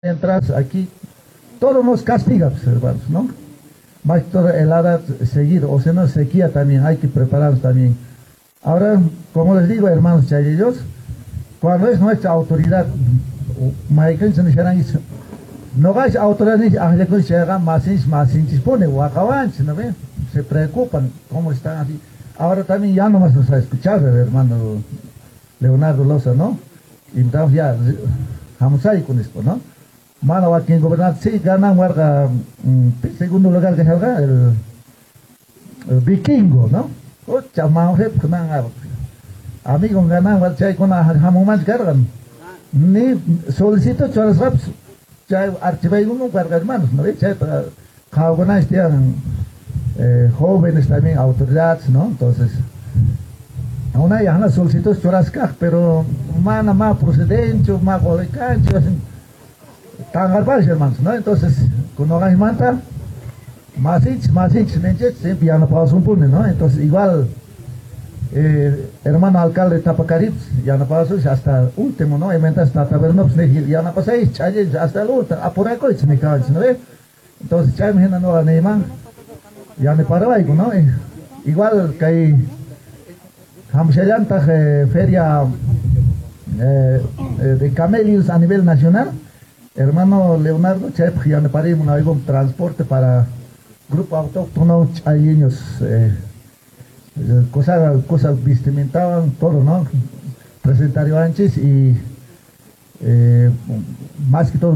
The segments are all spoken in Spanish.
entras aquí, todo nos castiga, pues, hermanos, ¿no? Más toda helada seguido, o sea, no sequía también, hay que prepararnos también. Ahora, como les digo, hermanos chayillos, cuando es nuestra autoridad, no vais a autoridad ni a más pone o acaban, ¿no ve? Se preocupan cómo están así. Ahora también ya no más nos ha escuchado el hermano Leonardo Loza, ¿no? Y estamos ya, vamos ahí con esto, ¿no? Mano aquí en gobernar, sí, ganan huarga, segundo lugar que salga, el vikingo, ¿no? O chamao, amigo, ganan, chay con la jamumans cargan. Ni solicito choras raps, chay archivay uno carga hermanos, ¿no? Chay para jabonas tienen jóvenes también, autoridades, ¿no? Entonces, aún hay una solicitud chorascaj, pero mana más procedente, más golecancho, tan garbados, hermanos, ¿no? Entonces, cuando hagan manta, más hinch, siempre ya no pasa un punto, ¿no? Entonces, igual, hermano alcalde de Tapacarip, ya no pasó hasta el último, ¿no? Y mientras Tabernops, ya no pasó hasta el último, por ahí, ¿no? Entonces, ya me no a Neymar, ya me paró ahí, ¿no? Igual que hay, Hamshayanta, feria de camellos a nivel nacional. Hermano Leonardo, ya me paré un transporte para grupo autóctono chayeños, cosas vestimentaban, todo, ¿no? Presentario antes y más que todo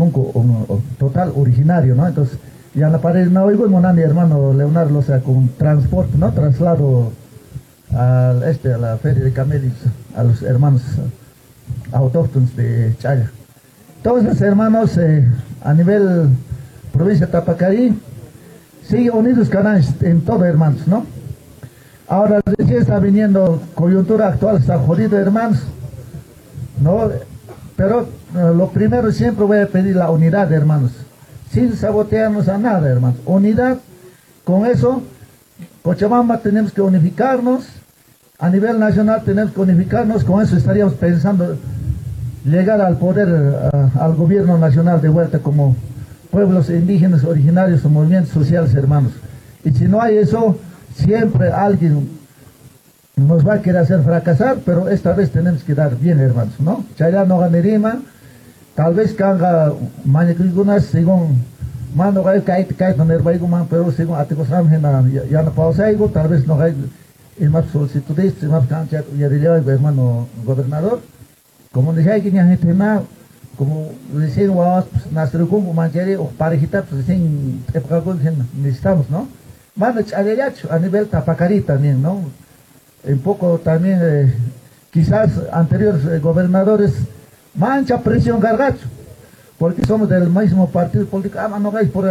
total originario, ¿no? Entonces, ya me paré, no oigo mi hermano Leonardo, o sea, con transporte, ¿no? Traslado a la feria de camellos, a los hermanos autóctonos de Chaya. Entonces, hermanos, a nivel provincia de Tapacarí, sigue unidos canales en todo, hermanos, ¿no? Ahora recién está viniendo coyuntura actual, está jodido, hermanos, ¿no? Pero lo primero siempre voy a pedir la unidad, hermanos, sin sabotearnos a nada, hermanos. Unidad, con eso, Cochabamba tenemos que unificarnos, a nivel nacional tenemos que unificarnos, con eso estaríamos pensando llegar al poder, al gobierno nacional de vuelta como pueblos indígenas originarios o movimientos sociales, hermanos. Y si no hay eso, siempre alguien nos va a querer hacer fracasar, pero esta vez tenemos que dar bien, hermanos, ¿no? Chaya no ganerima, tal vez canga mañana según mando cae no nervaigo pero según aticosam ya no pausa tal vez no hay más solicitudes, más cancha ya diría hermano gobernador. Como dije que ya gente más, como recién nuestro como mancheri o parejita, pues recién época necesitamos, ¿no? Mano a nivel Tapacarí también, ¿no? Un poco también, quizás anteriores gobernadores, mancha presión gargacho, porque somos del mismo partido político, no vais por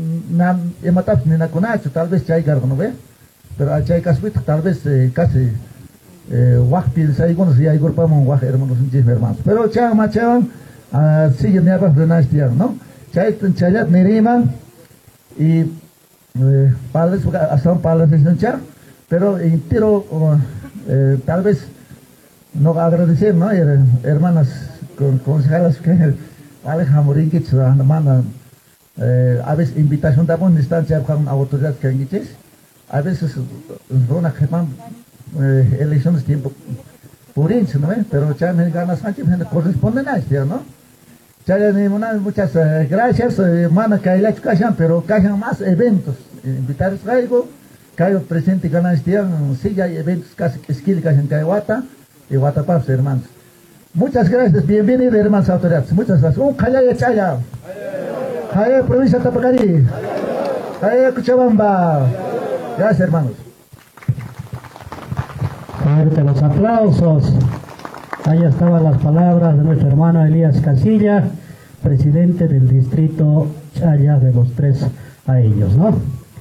ni na conacho, tal vez chay gargo, ¿no ve? Pero al chay casuito, tal vez casi wahpil say gonos ya igor mon wah hermanos hermanos pero chama sigue me abas de nastia, ¿no? Chay chayat nerima y palas hasta palas cha, pero entero tal vez no agradecer, ¿no? Hermanas concejalas que Alejandro que manda a veces invitación de buena distancia con autoridad que dices, a veces una gemán elecciones tiempo por eso, ¿no? Pero ya me ganas Sánchez me corresponde a esto, ¿no? Ya muchas gracias, hermana, que hay la educación, pero que hayan más eventos, invitar a algo, que haya presente ganas este sí, ya hay eventos casi esquil que hacen Caiguata y Guatapaps, hermanos. Muchas gracias, bienvenidos, hermanos autoridades, muchas gracias. Callaya Chaya, Callaya provincia de Tapacarí, Callaya Cochabamba, gracias, hermanos. Fuerte los aplausos. Ahí estaban las palabras de nuestro hermano Elías Casilla, presidente del distrito Chaya de los tres a ellos, ¿no?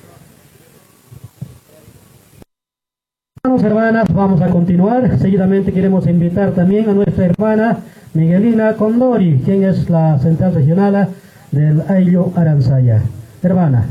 Hermanos, hermanas, vamos a continuar. Seguidamente queremos invitar también a nuestra hermana Miguelina Condori, quien es la central regional del Ayllo Aranzaya. Hermana.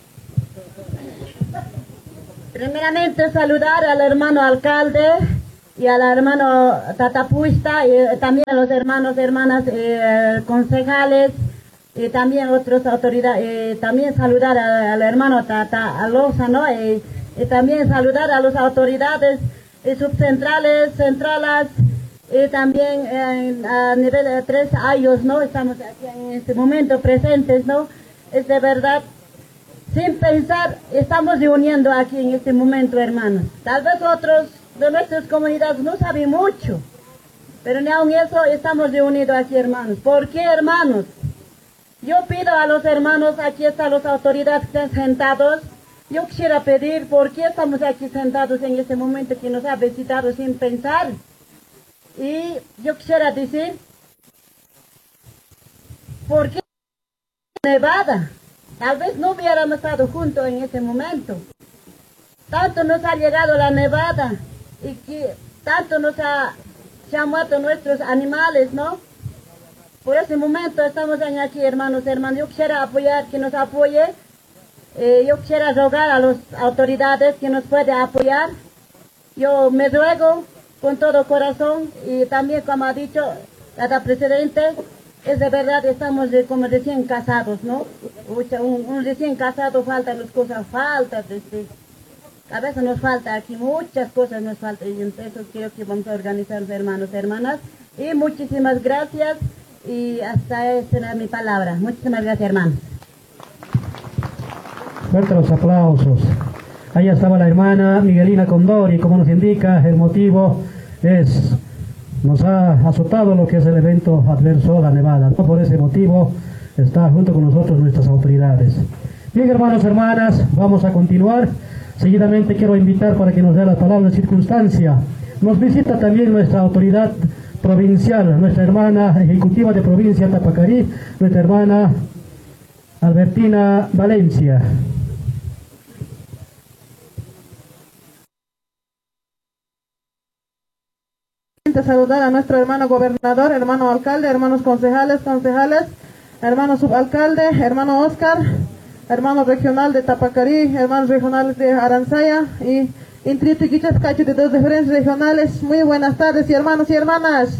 Primeramente saludar al hermano alcalde y al hermano Tatapuista, y también a los hermanos, hermanas concejales, y también otras autoridades, también saludar al hermano Tata Alosa, ¿no? Y también saludar a las autoridades subcentrales, centrales, y también a nivel de 3 años, ¿no? Estamos aquí en este momento presentes, ¿no? Es de verdad, sin pensar, estamos reuniendo aquí en este momento, hermanos. Tal vez otros de nuestras comunidades no saben mucho, pero ni aun eso estamos reunidos aquí, hermanos. ¿Por qué, hermanos? Yo pido a los hermanos, aquí están las autoridades que están sentados. Yo quisiera pedir por qué estamos aquí sentados en este momento que nos ha visitado sin pensar. Y yo quisiera decir, ¿por qué Nevada? Tal vez no hubiéramos estado juntos en ese momento. Tanto nos ha llegado la nevada y que tanto nos se han muerto nuestros animales, ¿no? Por ese momento estamos aquí, hermanos. Yo quisiera apoyar, que nos apoye. Yo quisiera rogar a las autoridades que nos puedan apoyar. Yo me ruego con todo corazón y también, como ha dicho la presidente, es de verdad, estamos como recién casados, ¿no? Un recién casado falta las cosas, a veces nos falta aquí, muchas cosas nos faltan, y entonces creo que vamos a organizar, hermanos, hermanas, y muchísimas gracias, y hasta esa era mi palabra. Muchísimas gracias, hermanos. Fuerte los aplausos. Allá estaba la hermana Miguelina Condori, como nos indica, el motivo es, nos ha azotado lo que es el evento adverso, la nevada. Por ese motivo está junto con nosotros nuestras autoridades. Bien, hermanos, hermanas, vamos a continuar. Seguidamente quiero invitar para que nos dé las palabras de circunstancia. Nos visita también nuestra autoridad provincial, nuestra hermana ejecutiva de provincia Tapacarí, nuestra hermana Albertina Valencia. Saludar a nuestro hermano gobernador, hermano alcalde, hermanos concejales, hermano subalcalde, hermano Oscar, hermano regional de Tapacarí, hermanos regionales de Aranzaya y Intrito y Quichascacho de 2 diferentes regionales. Muy buenas tardes, y hermanos y hermanas.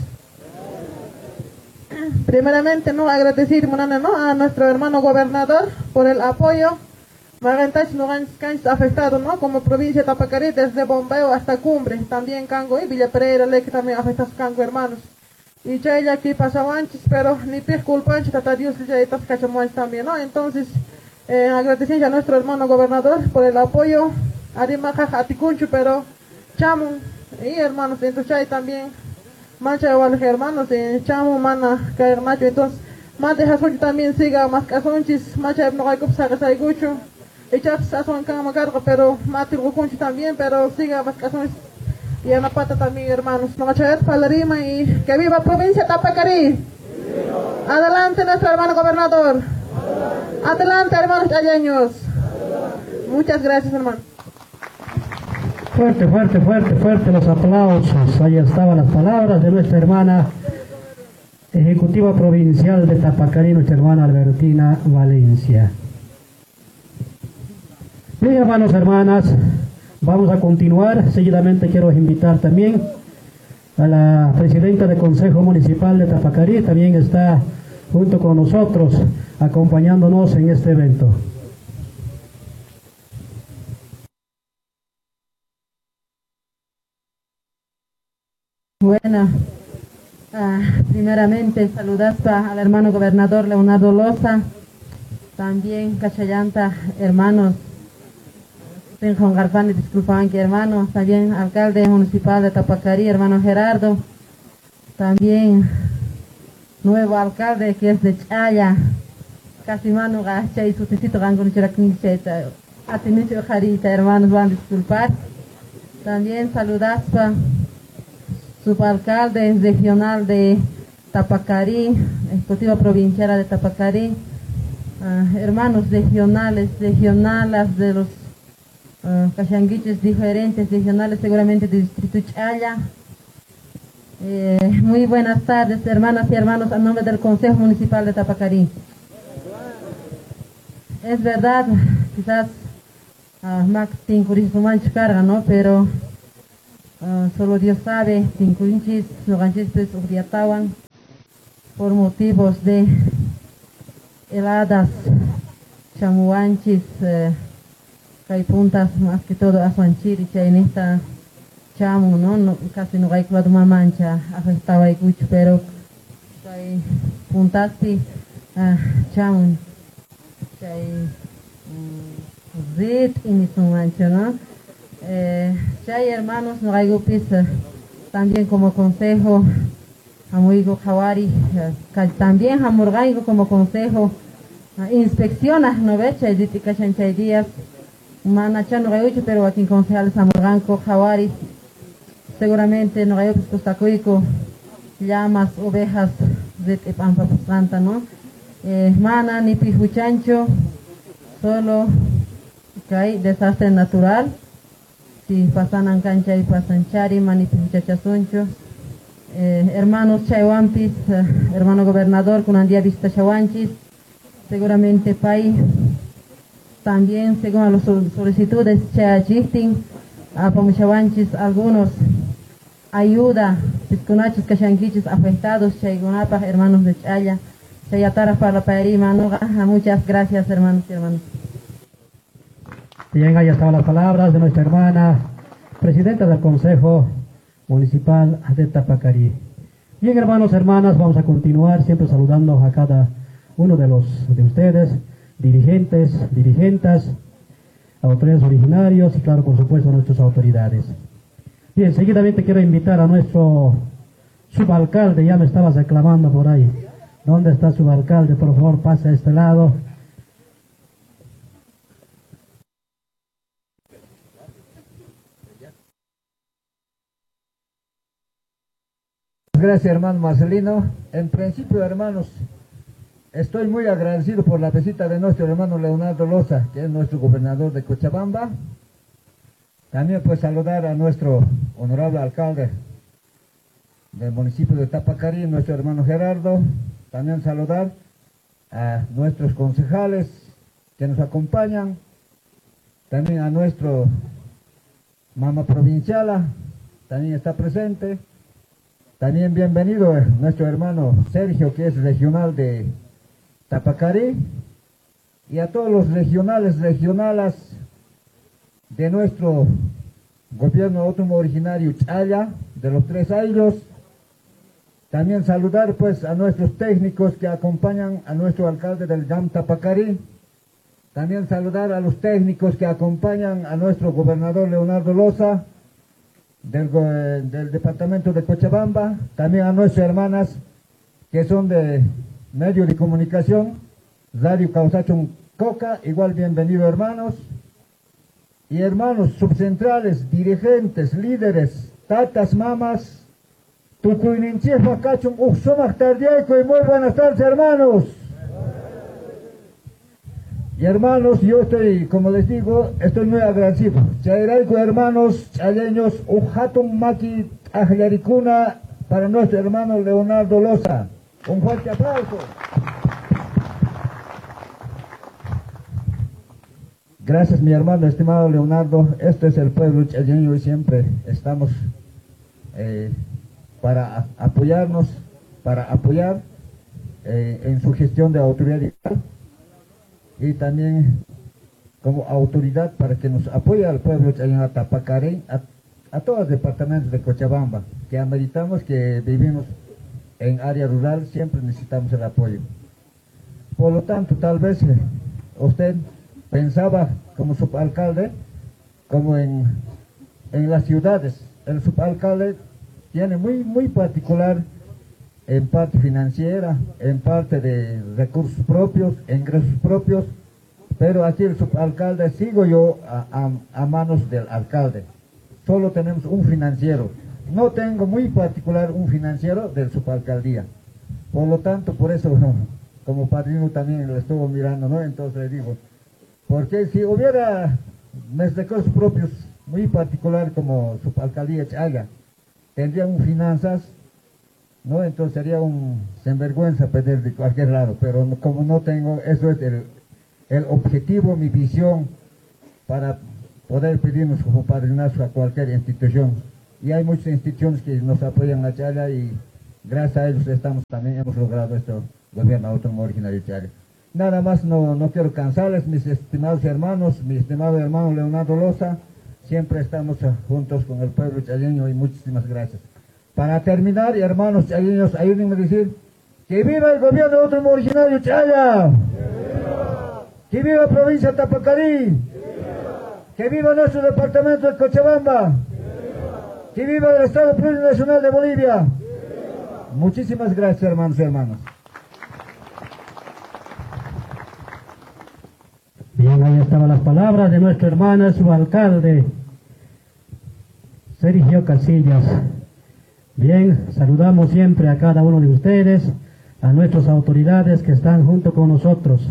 Primeramente, ¿no?, agradecer, ¿no?, a nuestro hermano gobernador por el apoyo. Magantach no han afectado, ¿no?, como provincia de Tapacarí, desde Bombeo hasta Cumbre, también Cango y Villa Pereira, que también afecta a Cango, hermanos. Y ya ella aquí pasaba antes, pero ni pez culpa antes, tata Dios ya está cachamuantes también, ¿no? Entonces, agradeciendo a nuestro hermano gobernador por el apoyo, Arimaja Aticunchu, pero Chamu, y hermanos, entonces ya también, mancha igual hermanos, Chamu, mana, Caernacho, entonces, más de Jasunchi también siga, más Casunchis, mancha no hay que pasar a Saigucho. Echas a su cama carga, pero Matil Gucunchi también, pero siga más casos y Ana Pata también, hermanos. No Machet, Palarima y que viva provincia Tapacarí. Adelante nuestro hermano gobernador. Adelante, hermanos chayeños. Muchas gracias, hermano. Fuerte, fuerte, fuerte, fuerte los aplausos. Ahí estaban las palabras de nuestra hermana ejecutiva provincial de Tapacarí, nuestra hermana Albertina Valencia. Bien, hermanos, hermanas, vamos a continuar. Seguidamente quiero invitar también a la presidenta del Consejo Municipal de Tapacarí, también está junto con nosotros, acompañándonos en este evento. Bueno, primeramente saludar al hermano gobernador Leonardo Loza, también Cachayanta, hermanos, Juan Garfani, disculpan que hermano, también alcalde municipal de Tapacarí, hermano Gerardo, también nuevo alcalde que es de Chaya, casi mano gacha y su tecito gangon chiraknicheta, atinicho jarita, hermanos van a disculpar. También saludar a subalcalde regional de Tapacarí, ejecutiva provincial de Tapacarí, hermanos regionales de los Cachanguiches diferentes, regionales seguramente de Distrito Chaya. Muy buenas tardes, hermanas y hermanos, a nombre del Consejo Municipal de Tapacarí. Es verdad, quizás Martín Curispo Manch carga, ¿no? Pero Solo Dios sabe, tinkunchis, noganchispes, uriatawan, por motivos de heladas, chamuanchis, hay puntas más que todo asuanchiri, en esta chamu, ¿no? Casi no hay claro mancha, afectaba y cucho, pero hay puntas que chamu, hay zit y mi mancha, ¿no? Chay hermanos, no hay gupis, también como consejo, amigo Jawari, también hamurgaigo como consejo, inspeccionas, no ve, chay ditica chay días, manacha no hay pero aquí concejales hamurganco, Jawari, seguramente no hay pues llamas, ovejas, de pampa planta, ¿no? Mana ni pijuchancho, solo que hay desastre natural. Si pasan cancha y pasan chari, manipis muchachasoncho, hermanos chaywampis, hermano gobernador, con andía vista chawanchis, seguramente país, también según a las solicitudes chayachistin, a chawanchis, algunos ayuda, pisconachis, cachanquichis afectados, chaygunapas, hermanos de Chaya, chayataras para la paerima, muchas gracias hermanos y hermanas. Bien, ahí estaban las palabras de nuestra hermana, presidenta del Consejo Municipal de Tapacarí. Bien, hermanos, hermanas, vamos a continuar siempre saludando a cada uno de ustedes, dirigentes, dirigentas, autoridades originarios y, claro, por supuesto, a nuestras autoridades. Bien, seguidamente quiero invitar a nuestro subalcalde, ya me estabas reclamando por ahí. ¿Dónde está subalcalde? Por favor, pase a este lado. Gracias, hermano Marcelino. En principio, hermanos, estoy muy agradecido por la visita de nuestro hermano Leonardo Loza, que es nuestro gobernador de Cochabamba. También pues saludar a nuestro honorable alcalde del municipio de Tapacarí, nuestro hermano Gerardo. También saludar a nuestros concejales que nos acompañan. También a nuestro mama provinciala, también está presente. También bienvenido nuestro hermano Sergio, que es regional de Tapacarí, y a todos los regionalas de nuestro gobierno autónomo originario Chaya, de los 3 años. También saludar pues a nuestros técnicos que acompañan a nuestro alcalde del GAM Tapacarí. También saludar a los técnicos que acompañan a nuestro gobernador Leonardo Loza, del departamento de Cochabamba, también a nuestras hermanas que son de medio de comunicación, Radio Causachon Coca, igual bienvenido hermanos, y hermanos subcentrales, dirigentes, líderes, tatas, mamas, tucuininchefa, cachon, uxomac tardiaico, y muy buenas tardes hermanos. Y hermanos, yo estoy, como les digo, estoy muy agradecido. Chayraico, hermanos chaleños, ujatum maki ajlaricuna para nuestro hermano Leonardo Loza. Un fuerte aplauso. Gracias, mi hermano estimado Leonardo. Este es el pueblo chaleño y siempre estamos para apoyarnos, para apoyar en su gestión de autoridad y también como autoridad para que nos apoye al pueblo de Tapacarí, a todos los departamentos de Cochabamba, que ameritamos, que vivimos en área rural, siempre necesitamos el apoyo. Por lo tanto, tal vez usted pensaba como subalcalde, como en las ciudades, el subalcalde tiene muy particular en parte financiera, en parte de recursos propios, ingresos propios, pero aquí el subalcalde sigo yo a manos del alcalde. Solo tenemos un financiero. No tengo muy particular un financiero del subalcaldía. Por lo tanto, por eso, como padrino también lo estuvo mirando, ¿no? Entonces le digo, porque si hubiera mis recursos propios muy particular como subalcaldía Chaya, tendrían un finanzas, ¿no? Entonces sería un sinvergüenza pedir de cualquier lado, pero como no tengo, eso es el objetivo, mi visión para poder pedirnos como padrinazo a cualquier institución y hay muchas instituciones que nos apoyan en la Chaya y gracias a ellos hemos logrado esto, gobierno autónomo originario Chaya. Nada más, no quiero cansarles, mis estimados hermanos, mi estimado hermano Leonardo Loza, siempre estamos juntos con el pueblo chayeño y muchísimas gracias. Para terminar, hermanos chayeños, ayúdenme a decir, ¡que viva el gobierno autónomo originario Chaya! ¡Que viva la provincia de Tapacarí! ¡Que viva nuestro departamento de Cochabamba! ¡Que viva el Estado Plurinacional de Bolivia! Muchísimas gracias, hermanos y hermanas. Bien, ahí estaban las palabras de nuestro hermano, su alcalde, Sergio Casillas. Bien, saludamos siempre a cada uno de ustedes, a nuestras autoridades que están junto con nosotros.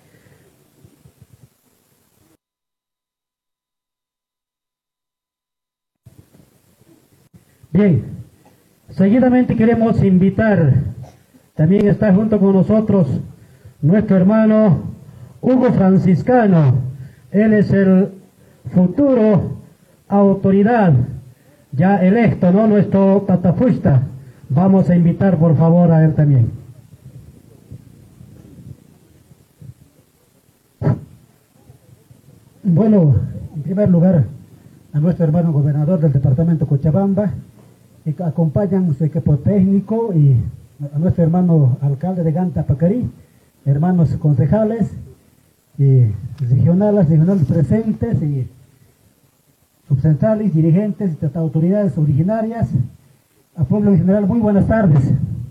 Bien, seguidamente queremos invitar, también está junto con nosotros nuestro hermano Hugo Franciscano. Él es el futuro autoridad ya electo, ¿no? Nuestro tatapuista. Vamos a invitar por favor a él también. Bueno, en primer lugar, a nuestro hermano gobernador del departamento Cochabamba, que acompañan su equipo técnico, y a nuestro hermano alcalde de Ganta Pacarí, hermanos concejales, y regionales presentes, y subcentrales, dirigentes, y autoridades originarias, a pueblo en general, muy buenas tardes.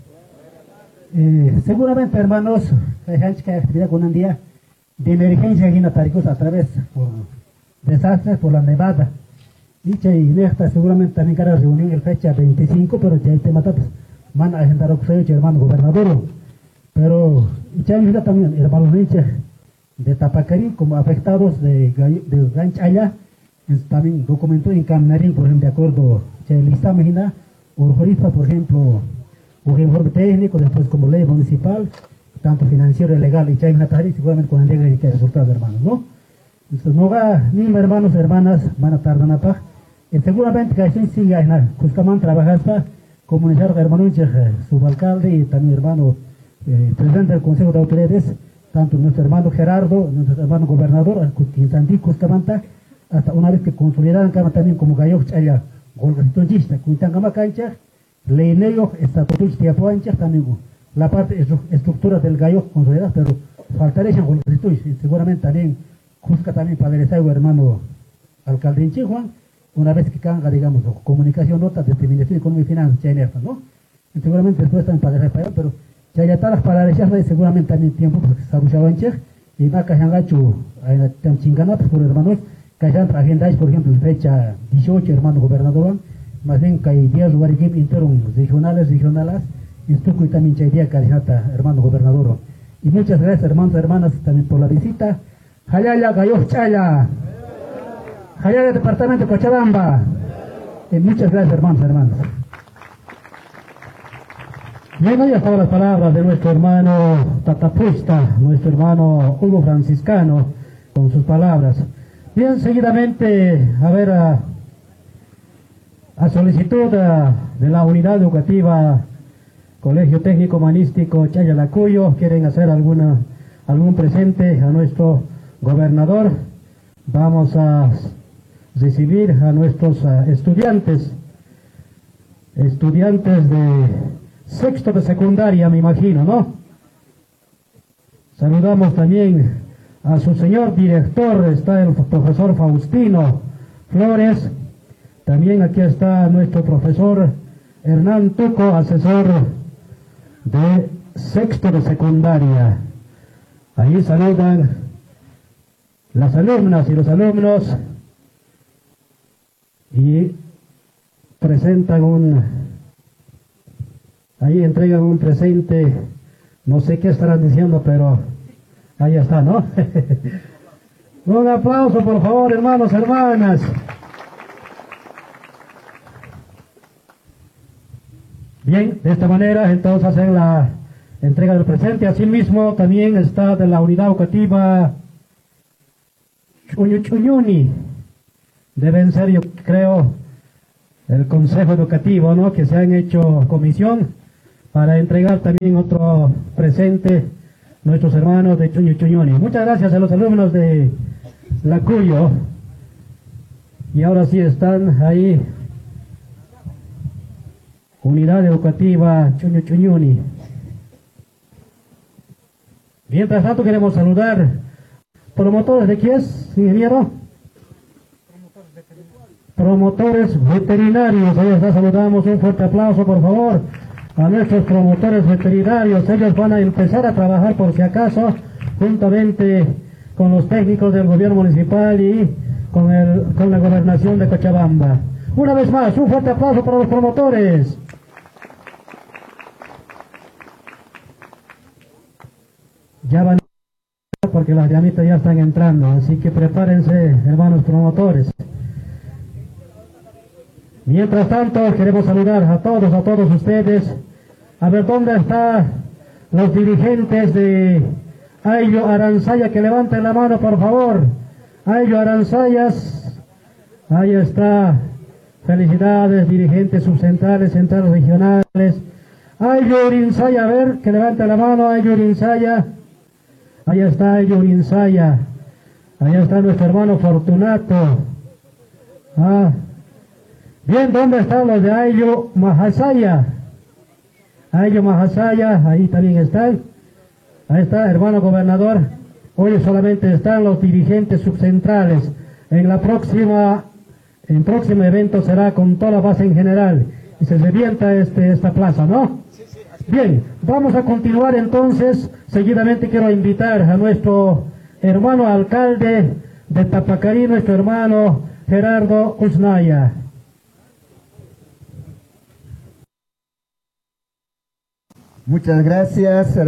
Seguramente, hermanos, hay actividad con un día de emergencia aquí en Ataricos a través por desastres por la nevada. Y esta seguramente también cada reunión el fecha 25, pero ya hay tema van a agendar con hermano gobernador. Pero ya también hermanos de Tapacarí como afectados de Ganchaya, también documentó en Camnarín, por ejemplo, de acuerdo a la lista imagina, Orjorifa, por ejemplo, un informe técnico, después como ley municipal, tanto financiero y legal, y ya en Tapacarí seguramente con el que resultado, hermanos, ¿no? Entonces, no va, ni hermanos, hermanas, van a tardar en la paz. Seguramente que así siga en la Cuscamán trabajar comunidad hermano subalcalde y también hermano presidente del Consejo de Autoridades, tanto nuestro hermano Gerardo, nuestro hermano gobernador, Quinzantí, Cuscamanta, hasta una vez que consolidaran también como Gayoc Chaya, Golgasitonchista, Cuintangama Cancha, Leineo, Estatutos Tiapuancha, también la parte estructura del Gayoc consolidada, pero faltaría Golgasitonchista, seguramente también Cusca también para el hermano alcalde en Chihuahua, una vez que canga, digamos, comunicación, nota, determinación económica y finanzas, ¿no? Y seguramente después también para el pero ya está para realizar seguramente también tiempo, porque se abusaban y va a cajangacho, a chingana, por hermanos, que hayan agendas, por ejemplo, fecha 18, hermano gobernador, más bien que hay días lugares regionales, y estuvo también ya hay día carinata, hermano gobernador. Y muchas gracias, hermanos y hermanas, también por la visita. Hayaya, Gayoc Chaya. Hayaya, departamento de Cochabamba. Y muchas gracias, hermanos y hermanas. Bien, ahí estaban las palabras de nuestro hermano tatapuista, nuestro hermano Hugo Franciscano, con sus palabras. Bien, seguidamente, a ver, a solicitud de la unidad educativa Colegio Técnico Humanístico Chayalacuyo, quieren hacer algún presente a nuestro gobernador. Vamos a recibir a nuestros estudiantes de sexto de secundaria, me imagino, ¿no? Saludamos también a su señor director, está el profesor Faustino Flores. También aquí está nuestro profesor Hernán Tuco, asesor de sexto de secundaria. Ahí saludan las alumnas y los alumnos y presentan ahí entregan un presente, no sé qué estarán diciendo, pero ahí está, ¿no? Un aplauso, por favor, hermanos, hermanas. Bien, de esta manera entonces hacen la entrega del presente. Asimismo también está de la unidad educativa Chuñuni. Deben ser, yo creo, el Consejo Educativo, ¿no? Que se han hecho comisión para entregar también otro presente nuestros hermanos de Chuño Chuñoni. Muchas gracias a los alumnos de la Cuyo. Y ahora sí están ahí, Unidad Educativa Chuño Chuñoni. Mientras tanto queremos saludar promotores de quién es, ingeniero. Promotores veterinarios. Ahí está, saludamos, un fuerte aplauso por favor a nuestros promotores veterinarios. Ellos van a empezar a trabajar por si acaso juntamente con los técnicos del gobierno municipal y con la gobernación de Cochabamba. Una vez más, un fuerte aplauso para los promotores. Ya van porque las llamitas ya están entrando, así que prepárense, hermanos promotores. Mientras tanto, queremos saludar a todos ustedes. A ver, ¿dónde están los dirigentes de Ayllo Aranzaya? Que levanten la mano, por favor. Ayllo Aranzayas. Ahí está. Felicidades, dirigentes subcentrales, centrales regionales. Ayllo Urinsaya, a ver, que levante la mano. Ayllo Urinsaya. Ahí está Ayllo Urinsaya. Ahí está nuestro hermano Fortunato. Bien, ¿dónde están los de Ayllo Mahasaya? Ayllo Mahasaya, ahí también están. Ahí está, hermano gobernador. Hoy solamente están los dirigentes subcentrales. En el próximo evento será con toda la base en general. Y se revienta esta plaza, ¿no? Bien, vamos a continuar entonces. Seguidamente quiero invitar a nuestro hermano alcalde de Tapacarí, nuestro hermano Gerardo Usnaya. Muchas gracias.